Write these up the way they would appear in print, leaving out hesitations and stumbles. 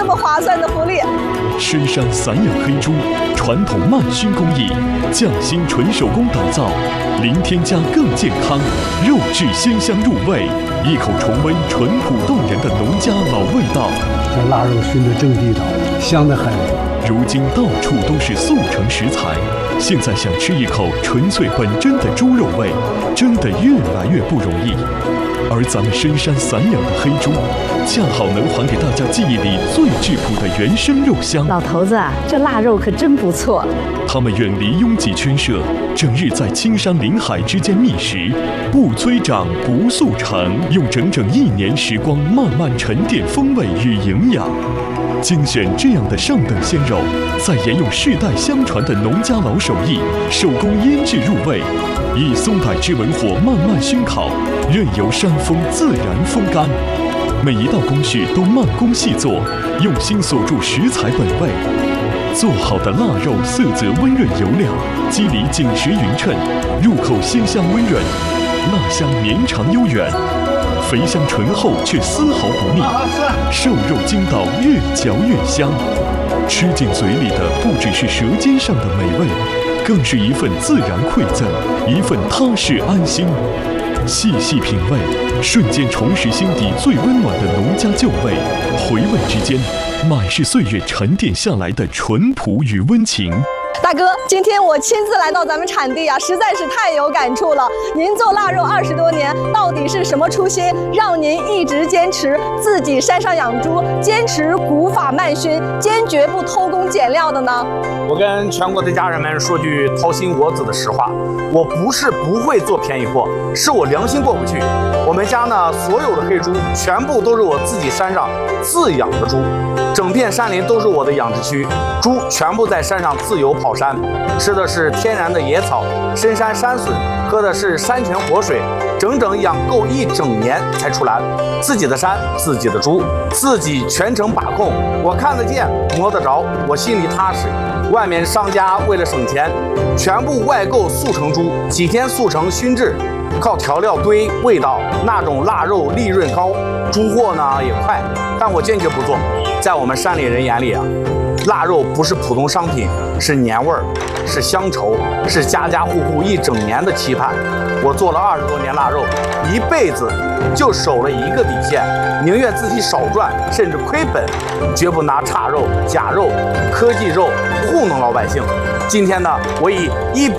么划算的福利。 深山散养黑猪，传统慢熏工艺，匠心纯手工打造，零添加更健康，肉质鲜香入味，一口重温淳朴动人的农家老味道。 这腊肉熏得正地道，香得很。 如今到处都是速成食材，现在想吃一口纯粹本真的猪肉味，真的越来越不容易。而咱们深山散养的黑猪，恰好能还给大家记忆里最质朴的原生肉香。 老头子啊，这腊肉可真不错。 他们远离拥挤圈舍，整日在青山林海之间觅食，不催长不速成，用整整1年时光慢慢沉淀风味与营养。精选这样的上等鲜肉，再沿用世代相传的农家老手艺，手工腌制入味，以松柏之文火慢慢熏烤，任由山风自然风干。每一道工序都慢工细作，用心锁住食材本味。做好的腊肉色泽温润油亮，肌理紧实匀称，入口鲜香温润，腊香绵长悠远，肥香醇厚却丝毫不腻，瘦肉筋道越嚼越香。吃进嘴里的不只是舌尖上的美味，更是一份自然馈赠，一份踏实安心。细细品味，瞬间重拾心底最温暖的农家旧味，回味之间，满是岁月沉淀下来的淳朴与温情。 大哥，今天我亲自来到咱们产地啊，实在是太有感触了。您做腊肉20多年，到底是什么初心，让您一直坚持自己山上养猪，坚持古法慢熏，坚决不偷工减料的呢？ 我跟全国的家人们说句掏心窝子的实话，我不是不会做便宜货，是我良心过不去。我们家呢，所有的黑猪全部都是我自己山上自养的猪，整片山林都是我的养殖区，猪全部在山上自由跑山，吃的是天然的野草、深山山笋，喝的是山泉活水，整整养够1整年才出栏。自己的山，自己的猪，自己全程把控，我看得见，摸得着，我心里踏实。外面商家为了省钱，全部外购速成猪，几天速成熏制，靠调料堆味道，那种腊肉利润高，猪货呢也快，但我坚决不做。在我们山里人眼里啊，腊肉不是普通商品，是年味儿，是乡愁，是家家户户1整年的期盼。我做了20多年腊肉，一辈子就守了一个底线，宁愿自己少赚，甚至亏本，绝不拿差肉、假肉、科技肉糊弄老百姓。今天呢，我以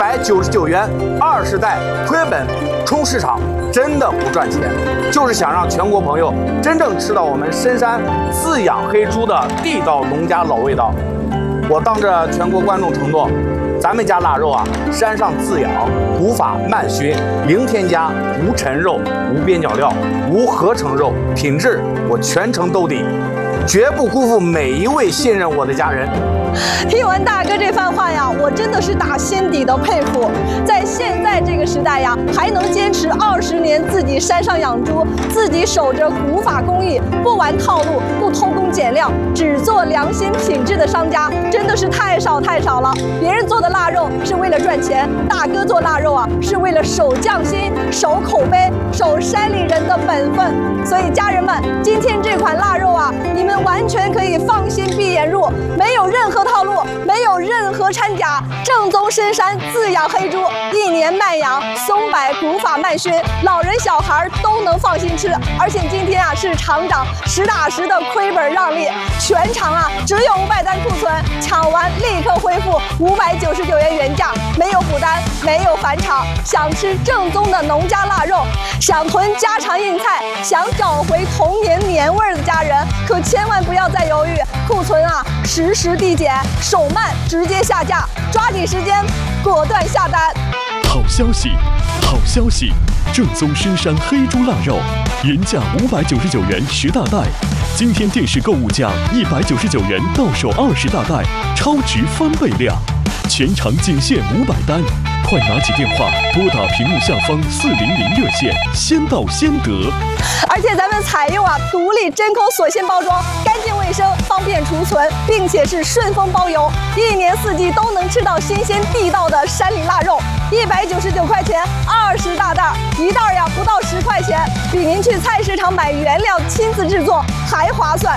199元20袋亏本冲市场，真的不赚钱，就是想让全国朋友真正吃到我们深山自养黑猪的地道农家老味道。我当着全国观众承诺，咱们家腊肉啊，山上自养，古法慢熏，零添加，无陈肉，无边角料，无合成肉，品质我全程兜底，绝不辜负每一位信任我的家人。 听完大哥这番话呀，我真的是打心底的佩服。在现在这个时代呀，还能坚持20年自己山上养猪，自己守着古法工艺，不玩套路，不偷工减料，只做良心品质的商家，真的是太少太少了。别人做的腊肉是为了赚钱，大哥做腊肉啊，是为了守匠心、守口碑、守山里人的本分。所以家人们，今天这款腊肉啊，你们完全可以放心闭眼入，没有任何套路，没有任何掺假，正宗深山自养黑猪，1年慢养，松柏古法慢熏，老人小孩都能放心吃。而且今天啊是厂长实打实的亏本让利，全场啊只有500单库存，抢完立刻恢复599元原价，没有补单，没有返场。想吃正宗的农家腊肉，想囤家常硬菜，想找回童年年味的家人，可千万不要再犹豫，库存啊实时递减，手慢直接下架，抓紧时间果断下单。 好消息，好消息！正宗深山黑猪腊肉，原价599元10大袋，今天电视购物价199元到手20大袋，超值翻倍量，全场仅限500单，快拿起电话拨打屏幕下方400热线，先到先得。 而且咱们采用独立真空锁芯包装，干净卫生，方便储存，并且是顺丰包邮，1年4季都能吃到新鲜地道的山里腊肉。199块钱20大袋，一袋呀不到10块钱，比您去菜市场买原料亲自制作还划算。